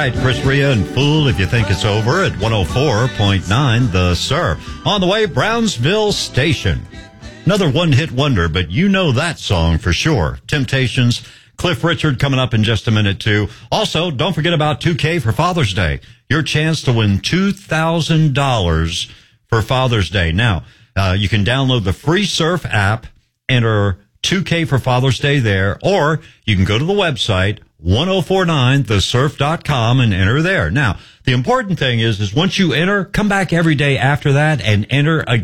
right, Chris Ria and Fool If You Think It's Over at 104.9 The Surf. On the way, Brownsville Station. Another one-hit wonder, but you know that song for sure. Temptations, Cliff Richard coming up in just a minute, too. Also, don't forget about 2K for Father's Day. Your chance to win $2,000 for Father's Day. Now, you can download the free Surf app, enter 2K for Father's Day there, or you can go to the website, 1049thesurf.com, and enter there. Now, the important thing is once you enter, come back every day after that and enter again.